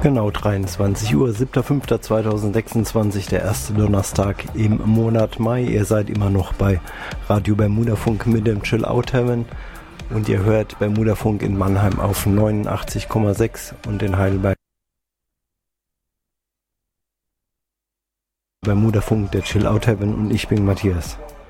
Genau 23 Uhr, 7.5.2026, der erste Donnerstag im Monat Mai. Ihr seid immer noch bei Radio Bermudafunk mit dem Chill Out Heaven und ihr hört Bermudafunk in Mannheim auf 89,6 und in Heidelberg Bermudafunk, der Chill Out Heaven und ich bin Matthias.